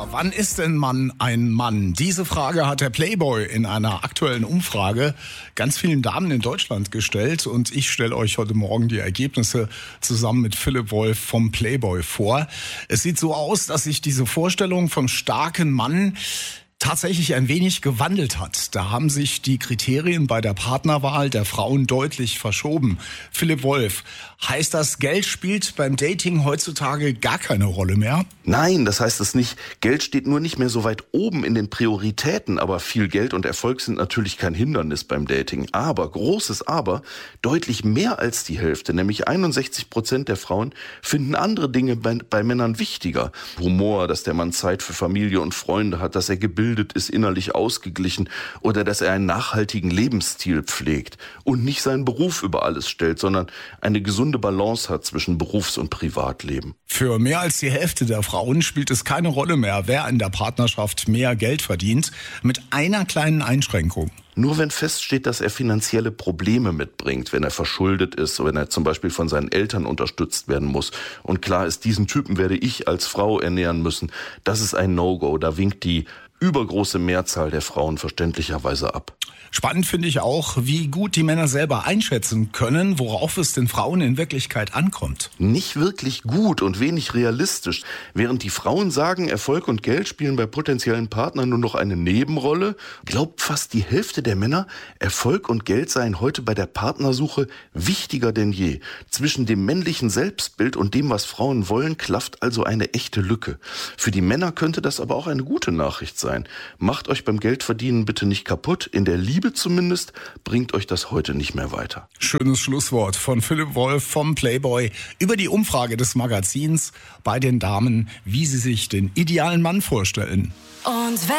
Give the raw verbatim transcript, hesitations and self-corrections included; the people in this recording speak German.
Wann ist denn man ein Mann? Diese Frage hat der Playboy in einer aktuellen Umfrage ganz vielen Damen in Deutschland gestellt. Und ich stelle euch heute Morgen die Ergebnisse zusammen mit Philipp Wolf vom Playboy vor. Es sieht so aus, dass sich diese Vorstellung vom starken Mann tatsächlich ein wenig gewandelt hat. Da haben sich die Kriterien bei der Partnerwahl der Frauen deutlich verschoben. Philipp Wolf, heißt das, Geld spielt beim Dating heutzutage gar keine Rolle mehr? Nein, das heißt es nicht. Geld steht nur nicht mehr so weit oben in den Prioritäten, aber viel Geld und Erfolg sind natürlich kein Hindernis beim Dating. Aber, großes Aber, deutlich mehr als die Hälfte, nämlich einundsechzig Prozent der Frauen, finden andere Dinge bei, bei Männern wichtiger. Humor, dass der Mann Zeit für Familie und Freunde hat, dass er gebildet ist, innerlich ausgeglichen oder dass er einen nachhaltigen Lebensstil pflegt und nicht seinen Beruf über alles stellt, sondern eine gesunde Balance hat zwischen Berufs- und Privatleben. Für mehr als die Hälfte der Frauen spielt es keine Rolle mehr, wer in der Partnerschaft mehr Geld verdient, mit einer kleinen Einschränkung. Nur wenn feststeht, dass er finanzielle Probleme mitbringt, wenn er verschuldet ist, wenn er zum Beispiel von seinen Eltern unterstützt werden muss und klar ist, diesen Typen werde ich als Frau ernähren müssen, das ist ein No-Go, da winkt die übergroße Mehrzahl der Frauen verständlicherweise ab. Spannend finde ich auch, wie gut die Männer selber einschätzen können, worauf es den Frauen in Wirklichkeit ankommt. Nicht wirklich gut und wenig realistisch. Während die Frauen sagen, Erfolg und Geld spielen bei potenziellen Partnern nur noch eine Nebenrolle, glaubt fast die Hälfte der Männer, Erfolg und Geld seien heute bei der Partnersuche wichtiger denn je. Zwischen dem männlichen Selbstbild und dem, was Frauen wollen, klafft also eine echte Lücke. Für die Männer könnte das aber auch eine gute Nachricht sein. Macht euch beim Geldverdienen bitte nicht kaputt. In der Liebe zumindest bringt euch das heute nicht mehr weiter. Schönes Schlusswort von Philipp Wolf vom Playboy über die Umfrage des Magazins bei den Damen, wie sie sich den idealen Mann vorstellen. Und wenn